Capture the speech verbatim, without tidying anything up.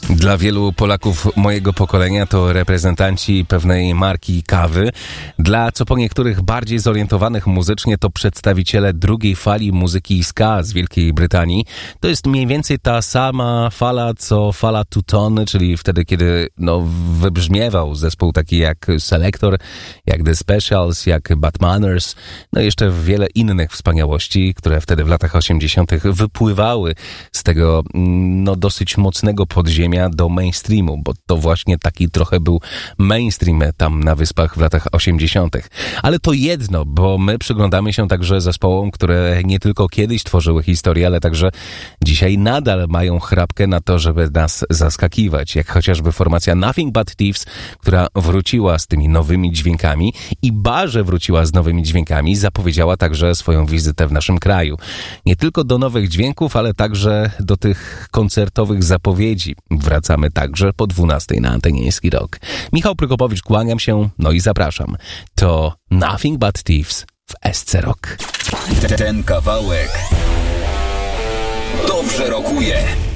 Dla wielu Polaków mojego pokolenia to reprezentanci pewnej marki kawy. Dla co po niektórych bardziej zorientowanych muzycznie to przedstawiciele drugiej fali muzyki ska z Wielkiej Brytanii. To jest mniej więcej ta sama fala, co fala Two-Tone, czyli wtedy, kiedy no, wybrzmiewał zespół taki jak Selector, jak The Specials, jak Bad Manners, no i jeszcze wiele innych wspaniałości, które wtedy w latach osiemdziesiątych wypływały z tego no, dosyć mocnego podziemia do mainstreamu, bo to właśnie taki trochę był mainstream tam na Wyspach w latach osiemdziesiątych. Ale to jedno, bo my przyglądamy się także zespołom, które nie tylko kiedyś tworzyły historię, ale także dzisiaj nadal mają chrapkę na to, żeby nas zaskakiwać, jak chociażby formacja Nothing But Thieves, która wróciła z tymi nowymi dźwiękami i barze wróciła z nowymi dźwiękami, zapowiedziała także swoją wizytę w naszym kraju. Nie tylko do nowych dźwięków, ale także do tych koncertowych zapowiedzi. Wracamy także po dwunastej na antenie Niski Rok. Michał Prokopowicz, kłaniam się, no i zapraszam. To Nothing But Thieves w S C Rock. Ten kawałek dobrze rokuje.